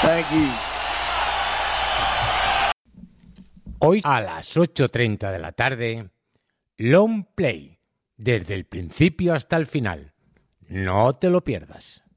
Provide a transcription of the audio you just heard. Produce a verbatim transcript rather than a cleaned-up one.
Thank you. Hoy a las ocho treinta de la tarde, Long Play, desde el principio hasta el final. No te lo pierdas.